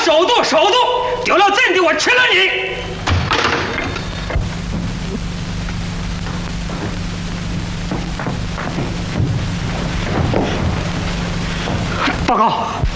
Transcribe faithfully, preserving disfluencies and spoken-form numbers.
首都，首都，丢了阵地，我吃了你！报告，